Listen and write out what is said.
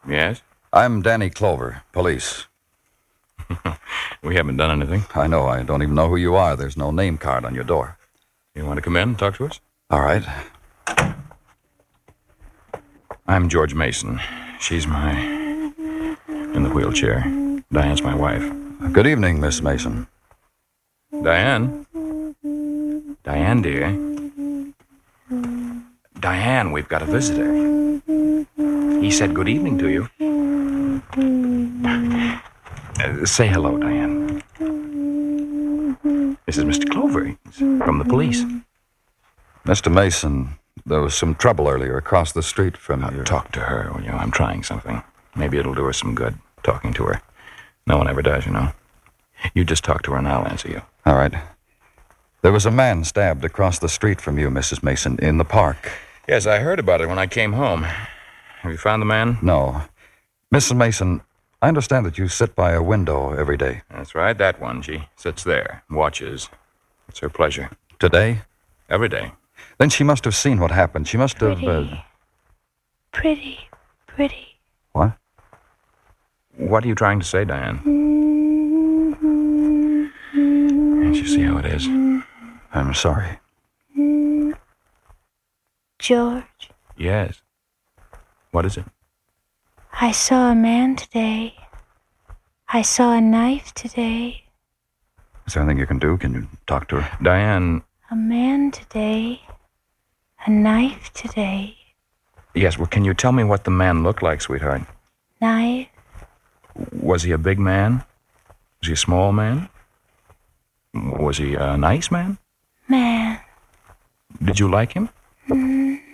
Yes? I'm Danny Clover, police. We haven't done anything. I know. I don't even know who you are. There's no name card on your door. You want to come in and talk to us? All right. I'm George Mason. She's in the wheelchair. Diane's my wife. Good evening, Miss Mason. Diane? Diane, dear? Diane, we've got a visitor. He said good evening to you. Say hello, Diane. This is Mr. Clover. He's from the police. Mr. Mason, there was some trouble earlier across the street from you. Talk to her, will you? I'm trying something. Maybe it'll do her some good, talking to her. No one ever does, you know. You just talk to her and I'll answer you. All right. There was a man stabbed across the street from you, Mrs. Mason, in the park. Yes, I heard about it when I came home. Have you found the man? No. Mrs. Mason, I understand that you sit by a window every day. That's right, that one. She sits there, watches. It's her pleasure. Today? Every day. Then she must have seen what happened. She must have... Pretty. What? What are you trying to say, Diane? Can't you see how it is? I'm sorry. George, Yes. What is it? I saw a man today. I saw a knife today. Is there anything you can do? Can you talk to her? Diane... A man today. A knife today. Yes, well, can you tell me what the man looked like, sweetheart? Knife. Was he a big man? Was he a small man? Was he a nice man? Man. Did you like him?